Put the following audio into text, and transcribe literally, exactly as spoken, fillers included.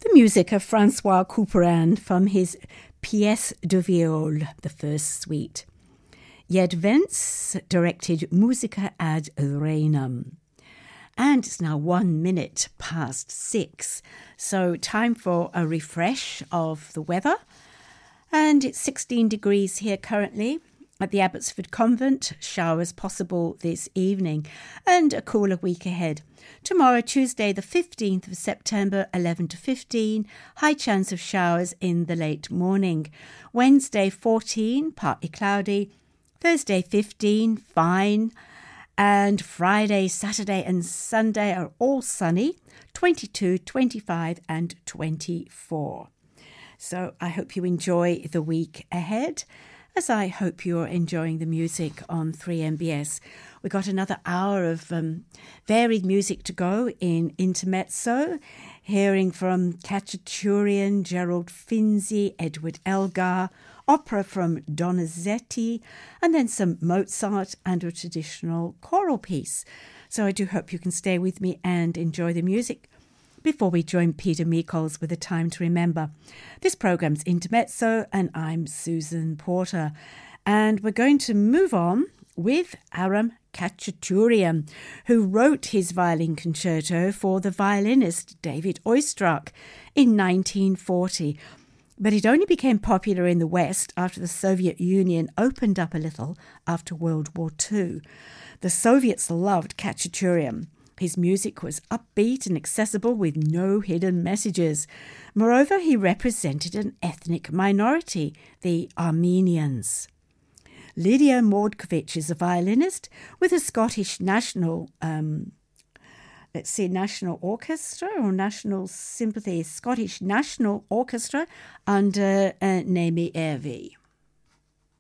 The music of Francois Couperin from his Pièce de Viol, the first suite. Jed Wentz directed Musica ad Reinem. And it's now one minute past six, so time for a refresh of the weather. And it's sixteen degrees here currently at the Abbotsford Convent. Showers possible this evening and a cooler week ahead. Tomorrow, Tuesday, the fifteenth of September, eleven to fifteen. High chance of showers in the late morning. Wednesday, fourteen, partly cloudy. Thursday, fifteen, fine. And Friday, Saturday and Sunday are all sunny, twenty-two, twenty-five and twenty-four. So I hope you enjoy the week ahead, as I hope you're enjoying the music on three M B S. We've got another hour of um, varied music to go in Intermezzo, hearing from Khachaturian, Gerald Finzi, Edward Elgar, opera from Donizetti, and then some Mozart and a traditional choral piece. So I do hope you can stay with me and enjoy the music before we join Peter Meikles with A Time to Remember. This program's Intermezzo, and I'm Susan Porter. And we're going to move on with Aram Khachaturian, who wrote his violin concerto for the violinist David Oistrakh in nineteen forty. But it only became popular in the West after the Soviet Union opened up a little after World War Two. The Soviets loved Khachaturian. His music was upbeat and accessible with no hidden messages. Moreover, he represented an ethnic minority, the Armenians. Lydia Mordkovich is a violinist with a Scottish National, um, let's see, National Orchestra or National Sympathy, Scottish National Orchestra under uh, Naomi Hervey.